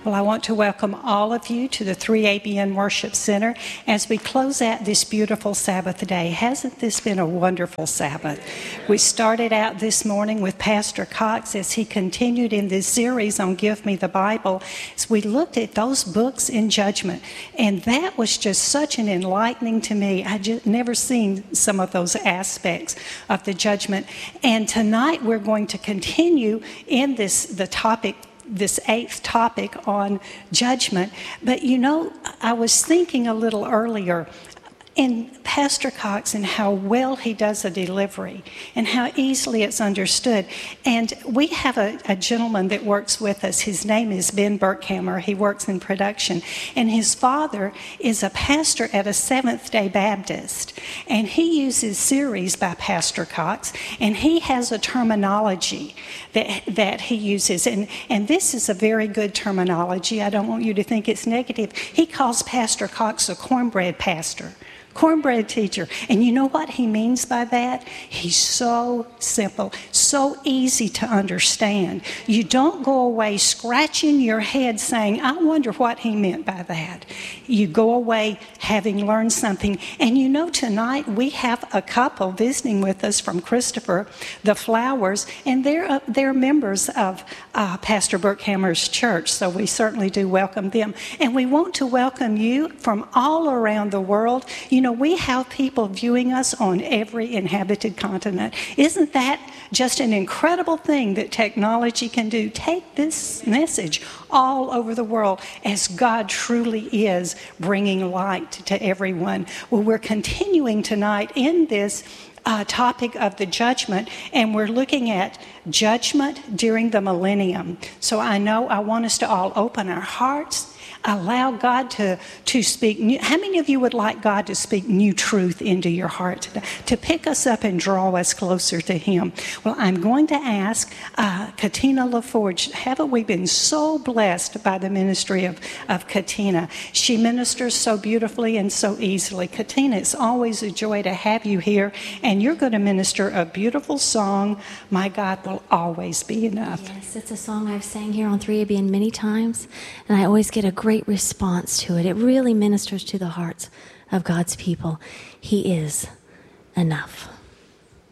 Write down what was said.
Well, I want to welcome all of you to the 3ABN Worship Center as we close out this beautiful Sabbath day. Hasn't this been a wonderful Sabbath? We started out this morning with Pastor Cox as he continued in this series on Give Me the Bible. As we looked at those books in judgment, and that was just such an enlightening to me. I just never seen some of those aspects of the judgment. And tonight we're going to continue in this eighth topic on judgment. But you know, I was thinking a little earlier in Pastor Cox and how well he does a delivery and how easily it's understood. And we have a gentleman that works with us. His name is Ben Burkhammer. He works in production. And his father is a pastor at a Seventh-day Baptist. And he uses series by Pastor Cox. And he has a terminology that he uses. And this is a very good terminology. I don't want you to think it's negative. He calls Pastor Cox a cornbread pastor. Cornbread teacher. And you know what he means by that? He's so simple, so easy to understand. You don't go away scratching your head saying, I wonder what he meant by that. You go away having learned something. And you know, tonight we have a couple visiting with us from Christopher, the Flowers, and they're members of Pastor Burkhammer's church. So we certainly do welcome them. And we want to welcome you from all around the world. You know, we have people viewing us on every inhabited continent. Isn't that just an incredible thing that technology can do? Take this message all over the world as God truly is bringing light to everyone. Well, we're continuing tonight in this topic of the judgment, and we're looking at judgment during the millennium. So I want us to all open our hearts, allow God to speak new. How many of you would like God to speak new truth into your heart today, to pick us up and draw us closer to Him? Well, I'm going to ask Katina LaForge. Haven't we been so blessed by the ministry of Katina? She ministers so beautifully and so easily. Katina, it's always a joy to have you here, and you're going to minister a beautiful song, My God Will Always Be Enough. Yes, it's a song I've sang here on 3ABN many times, and I always get a great response to it. It really ministers to the hearts of God's people. He is enough.